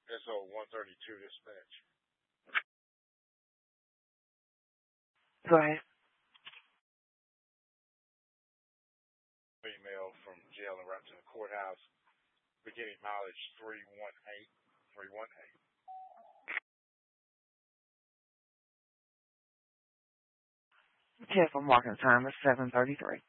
SO 132 dispatch. Go ahead. Email from jail and right to the courthouse. Beginning mileage 318. Careful marking time is 7:33.